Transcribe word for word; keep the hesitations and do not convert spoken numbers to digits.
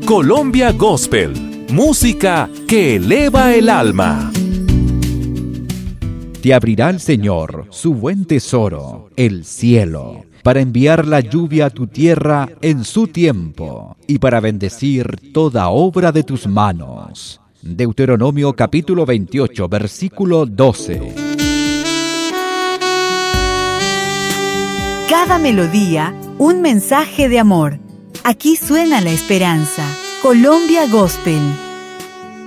Colombia Gospel, música que eleva el alma. Te abrirá el Señor su buen tesoro, el cielo, para enviar la lluvia a tu tierra en su tiempo y para bendecir toda obra de tus manos. Deuteronomio capítulo veintiocho, versículo doce. Cada melodía, un mensaje de amor. Aquí suena la esperanza. Colombia Gospel.